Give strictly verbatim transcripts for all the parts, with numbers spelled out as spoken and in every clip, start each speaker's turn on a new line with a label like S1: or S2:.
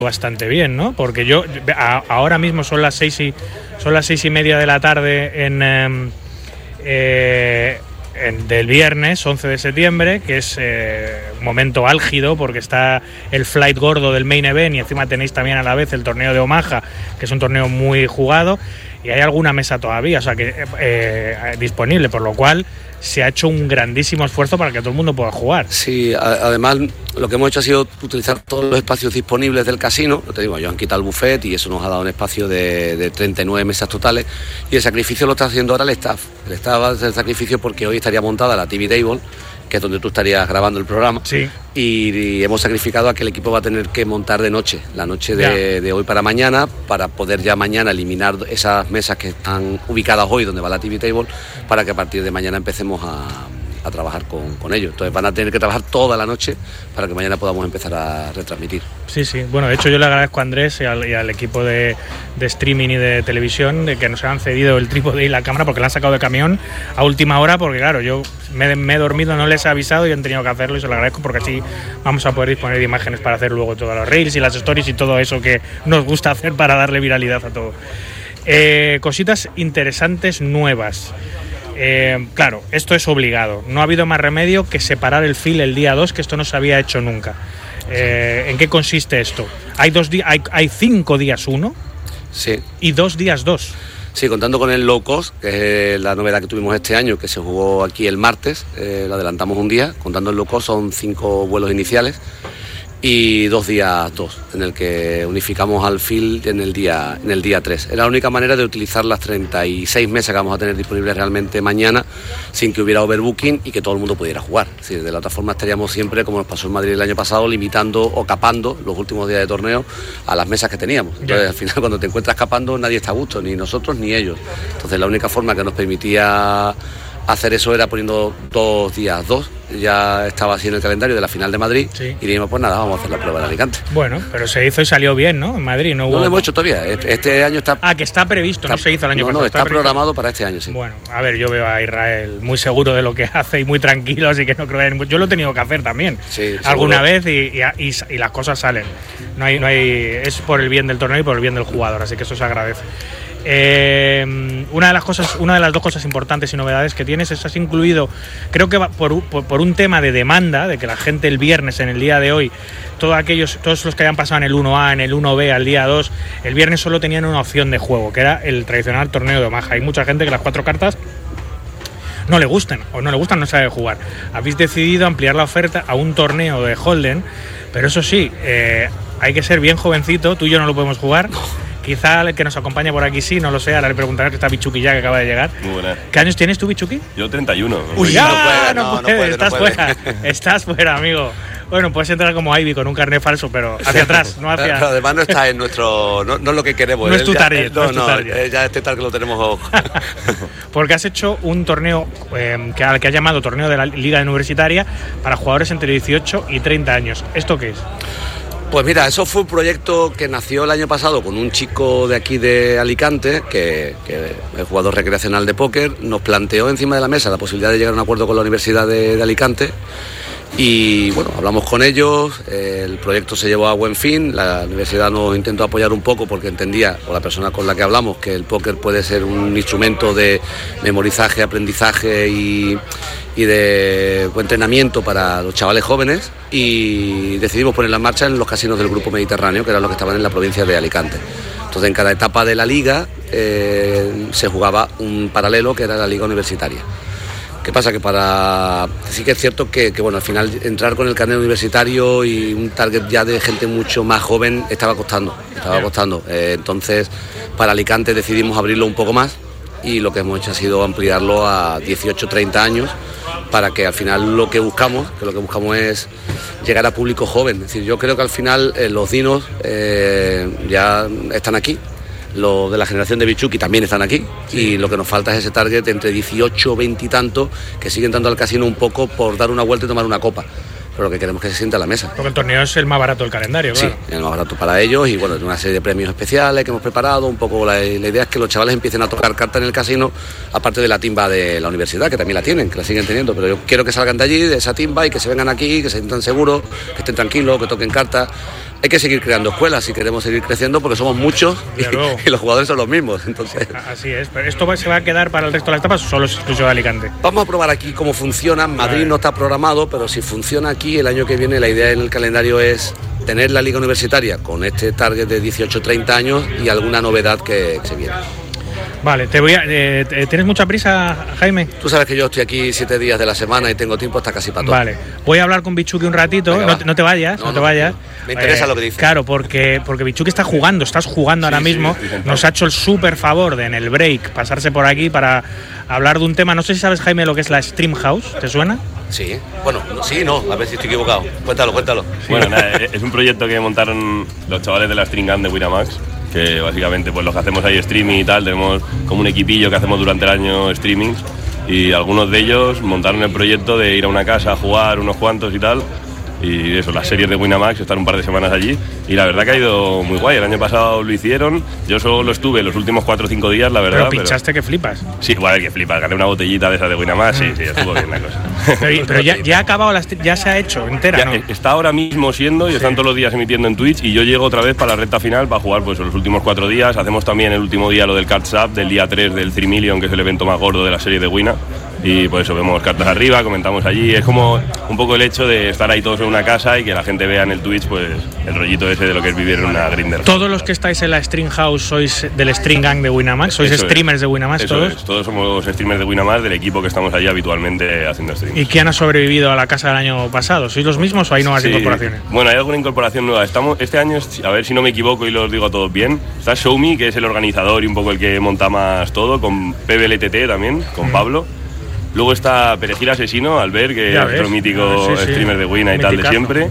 S1: bastante bien, ¿no? Porque yo a, ahora mismo son las seis y son las seis y media de la tarde en, eh, eh, en del viernes once de septiembre, que es eh, un momento álgido porque está el flight gordo del main event y encima tenéis también a la vez el torneo de Omaha, que es un torneo muy jugado, y hay alguna mesa todavía, o sea que eh, disponible, por lo cual se ha hecho un grandísimo esfuerzo para que todo el mundo pueda jugar.
S2: Sí, a, además lo que hemos hecho ha sido utilizar todos los espacios disponibles del casino. Te digo, yo han quitado el buffet y eso nos ha dado un espacio de, de treinta y nueve mesas totales, y el sacrificio lo está haciendo ahora el staff. El staff va a hacer el sacrificio porque hoy estaría montada la T V Table, que es donde tú estarías grabando el programa.
S1: Sí.
S2: Y, y hemos sacrificado a que el equipo va a tener que montar de noche, la noche de, de hoy para mañana, para poder ya mañana eliminar esas mesas que están ubicadas hoy donde va la T V Table, para que a partir de mañana empecemos a, a trabajar con, con ellos. Entonces van a tener que trabajar toda la noche para que mañana podamos empezar a retransmitir.
S1: Sí, sí. Bueno, de hecho yo le agradezco a Andrés y al, y al equipo de, de streaming y de televisión de que nos han cedido el trípode y la cámara, porque la han sacado de camión a última hora, porque claro, yo me, me he dormido, no les he avisado y han tenido que hacerlo, y se lo agradezco porque así vamos a poder disponer de imágenes para hacer luego todos los reels y las stories y todo eso que nos gusta hacer para darle viralidad a todo. Eh, cositas interesantes nuevas. Eh, claro, esto es obligado. No ha habido más remedio que separar el field el día dos, que esto no se había hecho nunca. Eh, ¿En qué consiste esto? Hay dos di- hay, hay cinco días uno,
S2: sí,
S1: y dos días dos.
S2: Sí, contando con el low cost, que es la novedad que tuvimos este año, que se jugó aquí el martes, eh, lo adelantamos un día. Contando el low cost son cinco vuelos iniciales y dos días dos, en el que unificamos al field en el día en el día tres. Era la única manera de utilizar las treinta y seis mesas que vamos a tener disponibles realmente mañana, sin que hubiera overbooking y que todo el mundo pudiera jugar. Es decir, de la otra forma estaríamos siempre, como nos pasó en Madrid el año pasado, limitando o capando los últimos días de torneo a las mesas que teníamos. Entonces, al final, cuando te encuentras capando, nadie está a gusto, ni nosotros ni ellos. Entonces, la única forma que nos permitía hacer eso era poniendo dos días dos. Ya estaba así en el calendario de la final de Madrid, sí. Y dijimos, pues nada, vamos a hacer la prueba en Alicante.
S1: Bueno, pero se hizo y salió bien, ¿no? En Madrid no hubo...
S2: No lo hemos hecho todavía, este año está...
S1: Ah, que está previsto, está... no se hizo el año
S2: no,
S1: pasado.
S2: No, está, está
S1: programado
S2: para este año, sí.
S1: Bueno, a ver, yo veo a Israel muy seguro de lo que hace y muy tranquilo, así que no creo que... Yo lo he tenido que hacer también, sí, alguna seguro. vez, y, y, y, y las cosas salen. No hay, no hay... Es por el bien del torneo y por el bien del jugador, así que eso se agradece. Eh, una de las cosas, una de las dos cosas importantes y novedades que tienes es has incluido, creo que por, por, por un tema de demanda, de que la gente el viernes, en el día de hoy, todos aquellos, todos los que hayan pasado en el uno A, en el uno B al día dos, el viernes solo tenían una opción de juego, que era el tradicional torneo de Omaha. Hay mucha gente que las cuatro cartas no le gustan, o no le gustan, no sabe jugar. Habéis decidido ampliar la oferta a un torneo de Holden, pero eso sí, eh, hay que ser bien jovencito, tú y yo no lo podemos jugar. Quizá el que nos acompaña por aquí sí, no lo sé, ahora le preguntaré, que está Bichuki ya, que acaba de llegar.
S3: Muy buena.
S1: ¿Qué años tienes tú, Bichuki?
S3: Yo treinta y uno.
S1: Uy, ya,
S2: no puede,
S1: no,
S2: no,
S1: puede,
S2: no puede,
S1: estás
S2: no puede.
S1: fuera, estás fuera, amigo. Bueno, puedes entrar como Ivy con un carnet falso, pero hacia atrás, no hacia...
S2: Pero además no está en nuestro... No, no es lo que queremos.
S1: No es tu target.
S2: No,
S1: no, es tu
S2: no,
S1: target.
S2: ya este tal que lo tenemos...
S1: Porque has hecho un torneo eh, que, al que has llamado Torneo de la Liga Universitaria para jugadores entre dieciocho y treinta años. ¿Esto qué es?
S2: Pues mira, eso fue un proyecto que nació el año pasado con un chico de aquí de Alicante, que, que es jugador recreacional de póker. Nos planteó encima de la mesa la posibilidad de llegar a un acuerdo con la Universidad de, de Alicante. Y bueno, hablamos con ellos, eh, el proyecto se llevó a buen fin, la universidad nos intentó apoyar un poco porque entendía, o la persona con la que hablamos, que el póker puede ser un instrumento de memorizaje, aprendizaje y, y de entrenamiento para los chavales jóvenes, y decidimos ponerla en marcha en los casinos del Grupo Mediterráneo, que eran los que estaban en la provincia de Alicante. Entonces, en cada etapa de la liga eh, se jugaba un paralelo, que era la liga universitaria. ¿Qué pasa? Que para... Sí que es cierto que, que bueno, al final entrar con el carnet universitario y un target ya de gente mucho más joven estaba costando, estaba costando. Eh, entonces, para Alicante decidimos abrirlo un poco más, y lo que hemos hecho ha sido ampliarlo a dieciocho treinta años, para que al final lo que buscamos, que lo que buscamos es llegar a público joven. Es decir, yo creo que al final eh, los dinos eh, ya están aquí. Los de la generación de Bichuki también están aquí, sí. Y lo que nos falta es ese target entre dieciocho, veinte y tanto, que siguen dando al casino un poco por dar una vuelta y tomar una copa. Pero lo que queremos es que se sienta a la mesa.
S1: Porque el torneo es el más barato del calendario, claro.
S2: Sí, el más barato para ellos, y bueno, una serie de premios especiales que hemos preparado. Un poco la, la idea es que los chavales empiecen a tocar cartas en el casino, aparte de la timba de la universidad, que también la tienen, que la siguen teniendo. Pero yo quiero que salgan de allí, de esa timba, y que se vengan aquí, que se sientan seguros, que estén tranquilos, que toquen cartas. hay que seguir creando escuelas si queremos seguir creciendo, porque somos muchos y, y los jugadores son los mismos. Entonces,
S1: así es. Pero ¿esto va, se va a quedar para el resto de las etapas o solo es exclusivo de Alicante?
S2: Vamos a probar aquí cómo funciona. Madrid no está programado, pero si funciona aquí, el año que viene la idea en el calendario es tener la liga universitaria con este target de dieciocho a treinta años y alguna novedad que se viene.
S1: Vale, te voy a, eh, ¿tienes mucha prisa, Jaime?
S2: Tú sabes que yo estoy aquí siete días de la semana y tengo tiempo hasta casi para todo.
S1: Vale, voy a hablar con Bichuki un ratito. Venga, no, te, no te vayas, no, no te no, vayas.
S2: Me interesa eh, lo que dices.
S1: Claro, porque, porque Bichuki está jugando, estás jugando sí, ahora sí, mismo. Sí, sí, nos ha hecho el súper favor de en el break pasarse por aquí para hablar de un tema. No sé si sabes, Jaime, lo que es la Stream House. ¿Te suena?
S2: Sí, bueno, sí, no, a ver si estoy equivocado. Cuéntalo, cuéntalo.
S3: Sí. Bueno, nada, es un proyecto que montaron los chavales de la Stream Gang de Winamax, que básicamente pues lo que hacemos ahí streaming y tal, tenemos como un equipillo que hacemos durante el año streamings y algunos de ellos montaron el proyecto de ir a una casa a jugar unos cuantos y tal, y eso, las series de Winamax, estar un par de semanas allí y la verdad que ha ido muy guay. El año pasado lo hicieron, yo solo estuve los últimos cuatro o cinco días, la verdad.
S1: Pero pinchaste pero... que flipas.
S3: Sí, bueno, que flipas, gané una botellita de esa de Winamax, sí, sí, estuvo bien la cosa.
S1: Pero, pero ya, ya ha acabado, la, ya se ha hecho entera, ya, ¿no?
S3: Está ahora mismo siendo y sí. Están todos los días emitiendo en Twitch y yo llego otra vez para la recta final para jugar pues los últimos cuatro días. Hacemos también el último día lo del Cards Up del día tres del tres Million, que es el evento más gordo de la serie de Wina. Y por eso vemos cartas arriba, comentamos allí. Es como un poco el hecho de estar ahí todos en una casa y que la gente vea en el Twitch pues el rollito ese de lo que es vivir en una grinder.
S1: ¿Todos los que estáis en la Stream House sois del Stream Gang de Winamax? ¿Sois eso streamers es. de Winamax
S3: eso
S1: todos?
S3: Es. Todos somos streamers de Winamax, del equipo que estamos allí habitualmente haciendo streams.
S1: ¿Y quién ha sobrevivido a la casa del año pasado? ¿Sois los mismos o hay nuevas sí. incorporaciones?
S3: Bueno, hay alguna incorporación nueva. Estamos, este año, a ver si no me equivoco y lo digo a todos bien, está Xiaomi, que es el organizador y un poco el que monta más todo, con P B L T T también, con mm. Pablo. Luego está Perejil Asesino, Albert, que ya es otro mítico ah, sí, streamer sí. de Wina y Miticazo. Tal de siempre.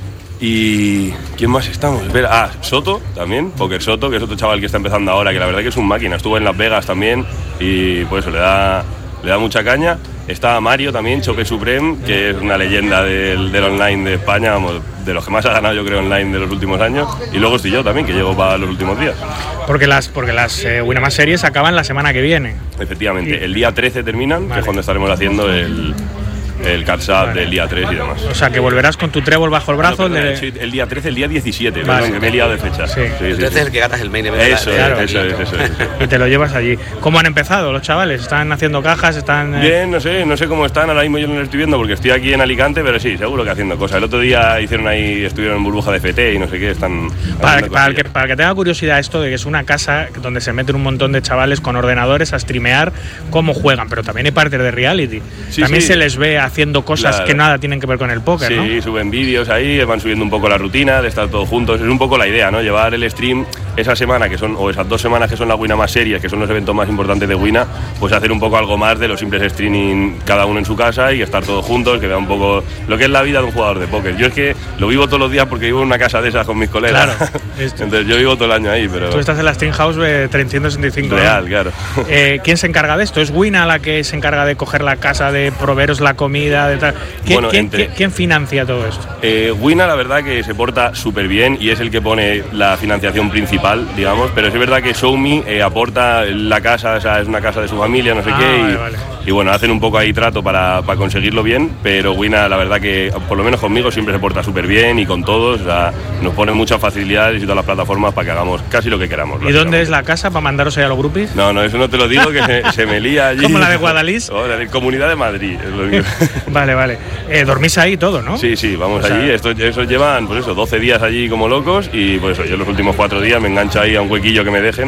S3: Y ¿quién más estamos? Espera, ah, Soto también, Poker Soto, que es otro chaval que está empezando ahora, que la verdad que es un máquina, estuvo en Las Vegas también y por eso le da, le da mucha caña. Está Mario también, Choque Supreme, que es una leyenda del, del online de España, vamos, de los que más ha ganado yo creo online de los últimos años. Y luego estoy yo también, que llego para los últimos días.
S1: Porque las, porque las eh, Winamax series acaban la semana que viene.
S3: Efectivamente, y... el día trece terminan, vale. Que es cuando estaremos haciendo el... el Cards Up vale. Del día tres y demás.
S1: O sea, que volverás con tu trébol bajo el brazo.
S3: No,
S1: de...
S3: sí, el día trece, el día diecisiete, vale. Perdón, que me he liado de fecha.
S1: Sí.
S2: Sí, el trece sí, es el que ganas el main event.
S3: Eso,
S2: de,
S3: claro.
S2: de
S3: eso, es, eso es, eso es.
S1: Y te lo llevas allí. ¿Cómo han empezado los chavales? ¿Están haciendo cajas? ¿Están eh...
S3: Bien, no sé, no sé cómo están, ahora mismo yo no lo estoy viendo porque estoy aquí en Alicante, pero sí, seguro que haciendo cosas. El otro día hicieron ahí, estuvieron en burbuja de F T y no sé qué, están...
S1: Para, para, el que, para el que tenga curiosidad esto de que es una casa donde se meten un montón de chavales con ordenadores a streamear cómo juegan, pero también hay partes de reality. Sí, también sí. Se les ve haciendo cosas claro. Que nada tienen que ver con el póker,
S3: sí,
S1: ¿no?
S3: Sí, suben vídeos ahí, van subiendo un poco la rutina de estar todos juntos. Es un poco la idea, ¿no? Llevar el stream esa semana, que son o esas dos semanas que son la Wina más series, que son los eventos más importantes de Wina, pues hacer un poco algo más de los simples streaming cada uno en su casa y estar todos juntos, que vea un poco lo que es la vida de un jugador de póker. Yo es que lo vivo todos los días porque vivo en una casa de esas con mis colegas.
S1: Claro.
S3: Entonces yo vivo todo el año ahí, pero...
S1: Tú estás en la Stream House de trescientos sesenta y cinco.
S3: Real,
S1: ¿no?
S3: Claro.
S1: Eh, ¿Quién se encarga de esto? ¿Es Wina la que se encarga de coger la casa, de proveeros la comida, de tal? ¿Quién, bueno, ¿quién, entre... ¿quién financia todo esto?
S3: Eh, Wina la verdad que se porta súper bien y es el que pone la financiación principal, digamos, pero es verdad que Xiaomi eh, aporta la casa, o sea, es una casa de su familia, no sé ah, qué, y, vale, vale. y bueno, hacen un poco ahí trato para, para conseguirlo bien, pero Wina la verdad que, por lo menos conmigo, siempre se porta súper bien y con todos, o sea, nos pone muchas facilidades y todas las plataformas para que hagamos casi lo que queramos.
S1: ¿Y dónde es la casa para mandaros ahí a los grupis?
S3: No, no, eso no te lo digo, que se, se me lía allí.
S1: ¿Como la de Guadalís?
S3: Oh, la de Comunidad de Madrid, es lo mismo.
S1: Vale, vale. Eh, ¿Dormís ahí todo, no?
S3: Sí, sí, vamos o sea, allí, estos, esos llevan, pues eso, doce días allí como locos y pues eso, yo los últimos cuatro días me engancho ahí a un huequillo que me dejen.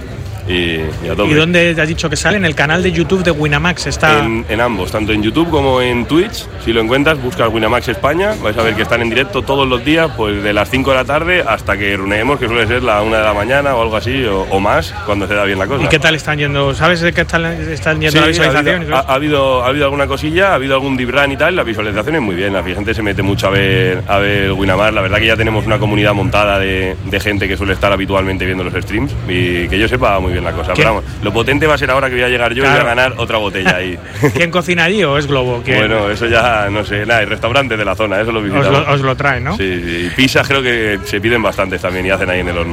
S3: Y, y, a tope.
S1: ¿Y dónde has dicho que sale? En el canal de YouTube de Winamax está.
S3: En, en ambos, tanto en YouTube como en Twitch. Si lo encuentras, buscas Winamax España. Vais a ver que están en directo todos los días, pues de las cinco de la tarde hasta que runeemos, que suele ser la una de la mañana o algo así, o, o más, cuando se da bien la cosa.
S1: ¿Y qué tal están yendo? ¿Sabes de qué están, están yendo
S3: sí,
S1: la visualización?
S3: Ha habido, ha, ha, habido, ha habido alguna cosilla, ha habido algún deep run y tal. La visualización es muy bien, la gente se mete mucho a ver, a ver Winamax. La verdad que ya tenemos una comunidad montada de, de gente que suele estar habitualmente viendo los streams y que yo sepa muy bien la cosa. Pero vamos, lo potente va a ser ahora que voy a llegar yo claro. y voy a ganar otra botella ahí.
S1: ¿Quién cocina allí o es Globo? ¿Quién?
S3: Bueno, eso ya no sé, nada, hay restaurantes de la zona, eso lo visitamos.
S1: Os lo, os lo traen, ¿no?
S3: Sí, sí, y pizzas creo que se piden bastantes también y hacen ahí en el horno.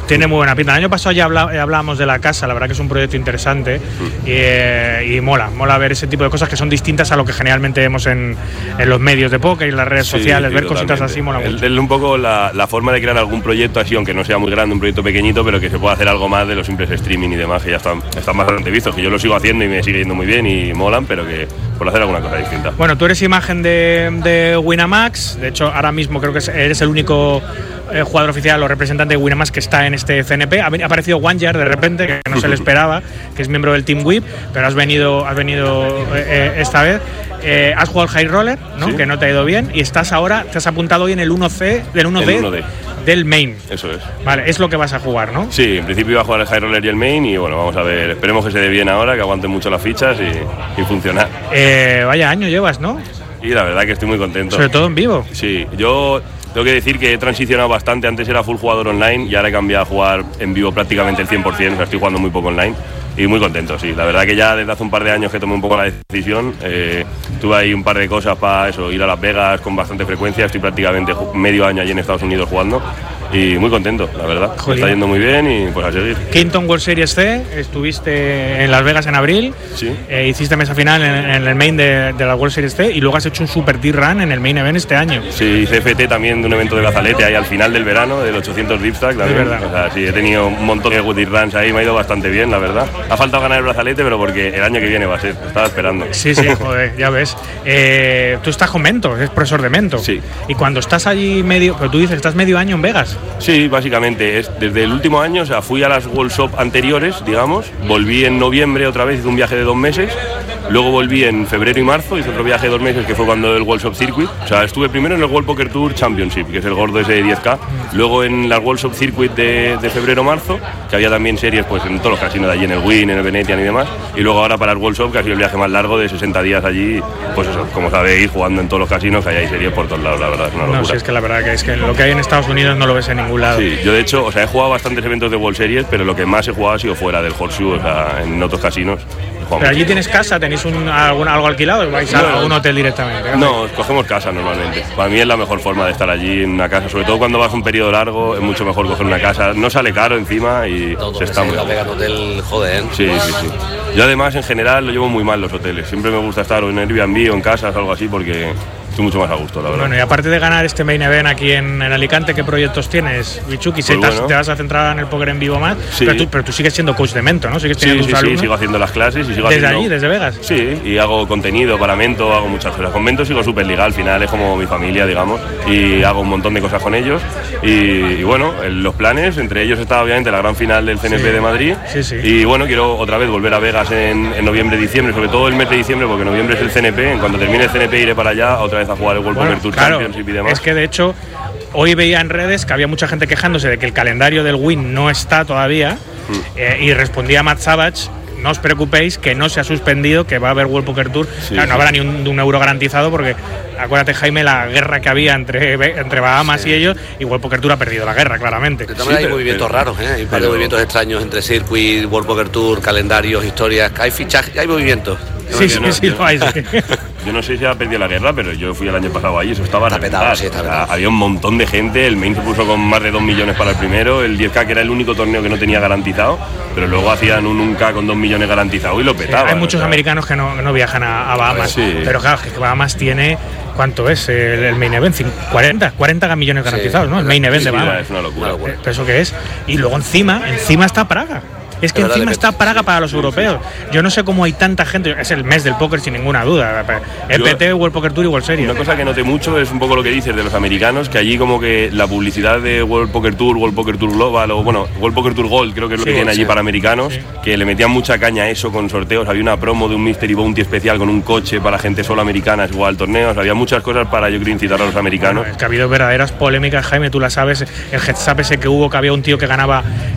S1: Tiene muy buena pinta. El año pasado ya habla, hablábamos de la casa, la verdad que es un proyecto interesante y, eh, y mola, mola ver ese tipo de cosas que son distintas a lo que generalmente vemos en, en los medios de póker y en las redes sí, sociales, sí, ver totalmente. Cositas así mola mucho.
S3: Es un poco la, la forma de crear algún proyecto así, aunque no sea muy grande, un proyecto pequeñito, pero que se pueda hacer algo más de los simples streaming y demás, que ya están, están bastante vistos, que yo lo sigo haciendo y me sigue yendo muy bien y molan, pero que por hacer alguna cosa distinta.
S1: Bueno, tú eres imagen de, de Winamax, de hecho ahora mismo creo que eres el único eh, jugador oficial o representante de Winamax que está en este C N P. Ha, ha aparecido Wanjar de repente, que no se le esperaba, que es miembro del Team W I P, pero has venido, has venido eh, esta vez. Eh, has jugado el High Roller, ¿no? Sí. Que no te ha ido bien, y estás ahora, te has apuntado hoy en el uno C, del uno D,
S3: uno D
S1: del main.
S3: Eso es.
S1: Vale, es lo que vas a jugar, ¿no?
S3: Sí, en principio iba a jugar el High Roller y el main, y bueno, vamos a ver, esperemos que se dé bien ahora, que aguanten mucho las fichas y, y funcionar.
S1: Eh, vaya año llevas, ¿no?
S3: Y la verdad que estoy muy contento.
S1: Sobre todo en vivo.
S3: Sí, yo tengo que decir que he transicionado bastante. Antes era full jugador online y ahora he cambiado a jugar en vivo prácticamente el cien por ciento, o sea, estoy jugando muy poco online. Y muy contento, sí. La verdad que ya desde hace un par de años que tomé un poco la decisión, eh, tuve ahí un par de cosas para eso, ir a Las Vegas con bastante frecuencia. Estoy prácticamente medio año allí en Estados Unidos jugando y muy contento, la verdad. Me está yendo muy bien y pues a seguir.
S1: Quinton World Series C, estuviste en Las Vegas en abril,
S3: sí.
S1: eh, hiciste mesa final en, en el main de, de la World Series C y luego has hecho un super D-Run en el main event este año.
S3: Sí, C F T también de un evento de Brazalete ahí al final del verano, del ochocientos Deep Stack también.
S1: Es verdad.
S3: O sea, sí, he tenido un montón de D-Runs ahí, me ha ido bastante bien, la verdad. Ha faltado ganar el Brazalete, pero porque el año que viene va a ser, estaba esperando.
S1: Sí, sí, joder, ya ves. Eh, tú estás con Mento, eres profesor de Mento.
S3: Sí.
S1: Y cuando estás allí medio, pero tú dices, estás medio año en Vegas.
S3: Sí, básicamente, es desde el último año, o sea, fui a las World Shop anteriores, digamos, volví en noviembre otra vez, hice un viaje de dos meses, luego volví en febrero y marzo, hice otro viaje de dos meses que fue cuando el World Shop Circuit, o sea, estuve primero en el World Poker Tour Championship, que es el gordo ese de diez K, luego en la World Shop Circuit de, de febrero-marzo, que había también series pues en todos los casinos de allí, en el Wynn, en el Venetian y demás, y luego ahora para el World Shop, que ha sido el viaje más largo de sesenta días allí, pues eso, como sabéis, jugando en todos los casinos, que hay series por todos lados, la verdad, es una locura.
S1: No, sí, es que la verdad que es que lo que hay en Estados Unidos no lo ves en ningún lado.
S3: Sí, yo de hecho, o sea, he jugado bastantes eventos de World Series, pero lo que más he jugado ha sido fuera del Horseshoe, o sea, en otros casinos.
S1: ¿Pero allí tienes casa? ¿Tenéis un, algún, algo alquilado o vais a, no, a un hotel directamente?
S3: No, cogemos casa normalmente. Para mí es la mejor forma de estar allí en una casa, sobre todo cuando vas un periodo largo, es mucho mejor coger una casa. No sale caro encima y
S2: todo,
S3: se está muy
S2: bien. La hotel, joder.
S3: Sí, sí, sí. Yo además en general lo llevo muy mal los hoteles. Siempre me gusta estar o en Airbnb o en casas o algo así porque estoy mucho más a gusto, la verdad.
S1: Bueno, y aparte de ganar este main event aquí en, en Alicante, ¿qué proyectos tienes, Bichuki? Pues bueno. ¿Te vas a centrar en el póker en vivo más?
S3: Sí.
S1: Pero, tú, pero tú sigues siendo coach de Mento, ¿no? ¿Sigues teniendo
S3: sí,
S1: tus
S3: sí,
S1: alumnos?
S3: Sí, sigo haciendo las clases y sigo
S1: ¿Desde
S3: haciendo...
S1: allí, desde Vegas?
S3: Sí, y hago contenido para Mento, hago muchas cosas. Con Mento sigo súper ligado, al final es como mi familia, digamos, y hago un montón de cosas con ellos. Y, y bueno, los planes, entre ellos está obviamente la gran final del C N P sí. de Madrid.
S1: Sí, sí.
S3: Y bueno, quiero otra vez volver a Vegas en, en noviembre, diciembre, sobre todo el mes de diciembre, porque noviembre es el C N P. En cuanto termine el C N P iré para allá otra vez a jugar el World
S1: bueno,
S3: Poker Tour
S1: claro,
S3: Championship y demás.
S1: Es que de hecho, hoy veía en redes que había mucha gente quejándose de que el calendario del Wynn no está todavía mm. eh, y respondía Matt Savage: no os preocupéis, que no se ha suspendido, que va a haber World Poker Tour. Sí, claro, no sí. habrá ni un, un euro garantizado porque, acuérdate, Jaime, la guerra que había entre, entre Bahamas sí. y ellos, y World Poker Tour ha perdido la guerra, claramente.
S2: De todas maneras, sí, hay movimientos pero, raros, ¿eh? Hay un par de movimientos extraños entre Circuit, World Poker Tour, calendarios, historias. Hay fichajes, hay movimientos.
S1: Sí, sí, no, sí, lo hay.
S3: Yo no sé si ha perdido la guerra, pero yo fui el año pasado allí, eso estaba
S2: petado, sí, está
S3: o sea, había un montón de gente, el main se puso con más de dos millones para el primero, el diez K que era el único torneo que no tenía garantizado, pero luego hacían un uno K con dos millones garantizado y lo petaban.
S1: Sí, hay muchos
S3: o sea.
S1: americanos que no, que no viajan a, a Bahamas, sí. pero claro, que Bahamas tiene... ¿Cuánto es el, el main event? cuarenta, cuarenta millones garantizados, sí, ¿no? El main event
S3: sí,
S1: de Bahamas.
S3: Es una locura.
S1: Una locura. ¿Pero eso qué es? Y luego encima, encima está Praga. Es que encima está Praga para los europeos. Yo no sé cómo hay tanta gente. Es el mes del póker sin ninguna duda. E P T, World Poker Tour y World Series.
S3: Una cosa que noté mucho es un poco lo que dices de los americanos, que allí como que la publicidad de World Poker Tour, World Poker Tour Global o bueno, World Poker Tour Gold creo que es lo sí, que tienen allí sí. para americanos, sí. que le metían mucha caña a eso con sorteos. Había una promo de un Mystery Bounty especial con un coche para gente solo americana, es igual torneos. Había muchas cosas para yo creo incitar a los americanos.
S1: Bueno, es que ha habido verdaderas polémicas, Jaime, tú la sabes. El heads up ese que hubo, que había un tío que ganaba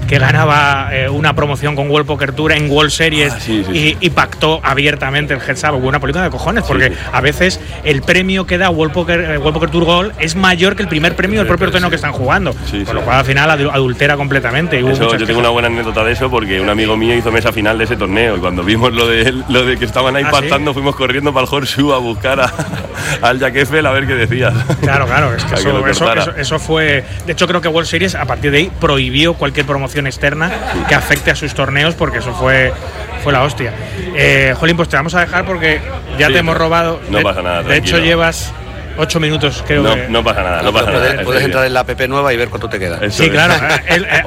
S1: que ganaba eh, una promoción con World Poker Tour en World Series
S3: ah, sí, sí,
S1: y,
S3: sí.
S1: y pactó abiertamente el heads up. Hubo una política de cojones, porque
S3: sí, sí.
S1: a veces el premio que da World Poker, eh, World Poker Tour Gold es mayor que el primer premio del propio torneo sí. que están jugando,
S3: sí,
S1: por
S3: sí.
S1: lo cual al final adultera completamente. Y hubo
S3: eso, yo tengo
S1: quejas.
S3: una buena anécdota de eso, porque un amigo mío hizo mesa final de ese torneo y cuando vimos lo de, lo de que estaban ahí ¿Ah, pactando, ¿sí? fuimos corriendo para el Horseshoe a buscar a, al Jack Eiffel a ver qué decías.
S1: Claro, claro, es que, eso, que eso, eso, eso fue... De hecho, creo que World Series a partir de ahí prohibió cualquier promoción externa que afecte a sus torneos, porque eso fue, fue la hostia. Eh, Jolín, pues te vamos a dejar porque ya sí, te hemos robado.
S3: No
S1: de,
S3: pasa nada,
S1: De hecho, llevas ocho minutos, creo
S3: no,
S1: que...
S3: No pasa nada, no pasa
S2: puedes,
S3: nada.
S2: Puedes entrar en la app nueva y ver cuánto te queda.
S1: Eso sí, es. Claro. El, el,